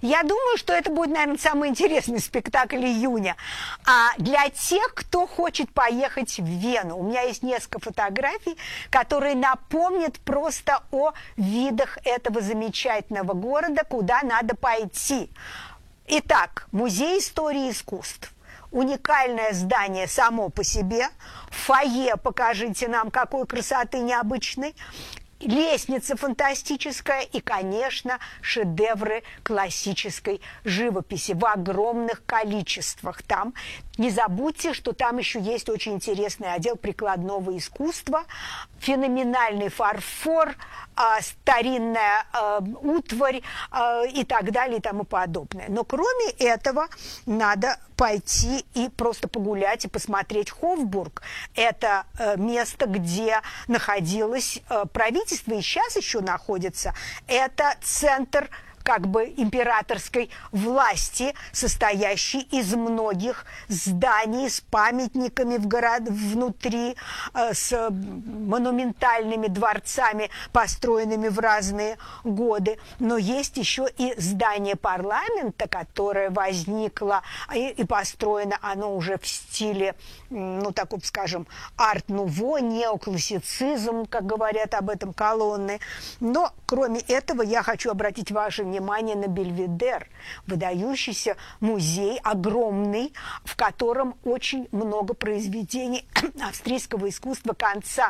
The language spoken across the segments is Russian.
Я думаю, что это будет, наверное, самый интересный спектакль июня. А для тех, кто хочет поехать в Вену, у меня есть несколько фотографий, которые напомнят просто о видах этого замечательного города, куда надо пойти. Итак, Музей истории искусств. Уникальное здание само по себе. Фойе, покажите нам, какой красоты необычной. Лестница фантастическая и, конечно, шедевры классической живописи в огромных количествах. Там не забудьте, что там еще есть очень интересный отдел прикладного искусства, феноменальный фарфор, старинная утварь и так далее и тому подобное. Но кроме этого надо пойти и просто погулять и посмотреть Хофбург. Это место, где находилось правительство и сейчас еще находится. Это центр как бы императорской власти, состоящей из многих зданий с памятниками внутри, с монументальными дворцами, построенными в разные годы. Но есть еще и здание парламента, которое возникло и построено оно уже в стиле, ну, таком, скажем, арт-нуво, неоклассицизм, как говорят об этом колонны. Но, кроме этого, я хочу обратить ваше внимание на Бельведер, выдающийся музей, огромный, в котором очень много произведений австрийского искусства конца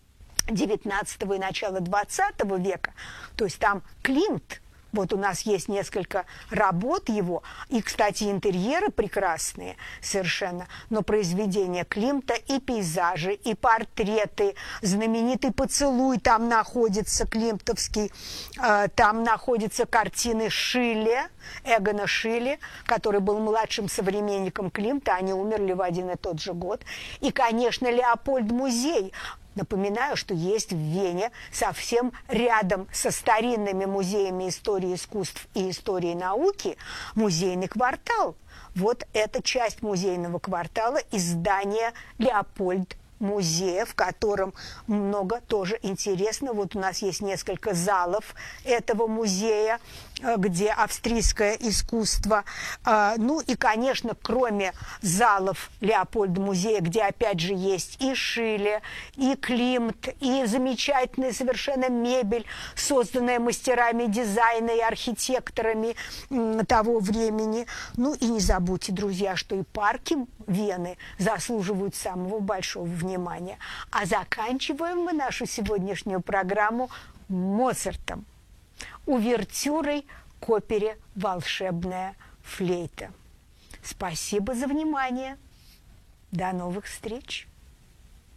XIX и начала XX века. То есть там Климт. Вот у нас есть несколько работ его, и, кстати, интерьеры прекрасные совершенно, но произведения Климта и пейзажи, и портреты, знаменитый «Поцелуй» там находится, климтовский, там находятся картины Шилле, Эгона Шилле, который был младшим современником Климта, они умерли в один и тот же год, и, конечно, Леопольд-музей. Напоминаю, что есть в Вене совсем рядом со старинными музеями истории искусств и истории науки музейный квартал. Вот эта часть музейного квартала и здание Леопольд-музея, в котором много тоже интересно. Вот у нас есть несколько залов этого музея, где австрийское искусство. Ну и, конечно, кроме залов Леопольда-музея, где опять же есть и Шилле, и Климт, и замечательная совершенно мебель, созданная мастерами дизайна и архитекторами того времени. Ну и не забудьте, друзья, что и парки Вены заслуживают самого большого внимания. А заканчиваем мы нашу сегодняшнюю программу Моцартом. Увертюрой к опере «Волшебная флейта». Спасибо за внимание. До новых встреч!